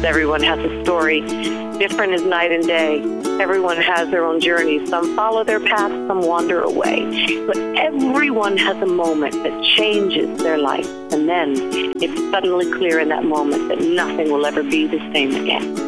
everyone has a story. Different as night and day. Everyone has their own journey. Some follow their path, some wander away. But everyone has a moment that changes their life. And then it's suddenly clear in that moment that nothing will ever be the same again.